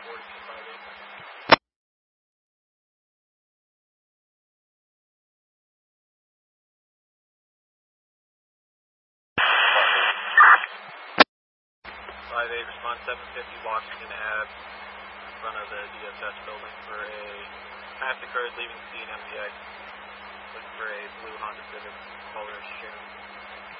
Respond 750 Washington Ave in front of the DSS building for a passive cars leaving scene MPA. Looking for a blue Honda Civic, color is Sharon.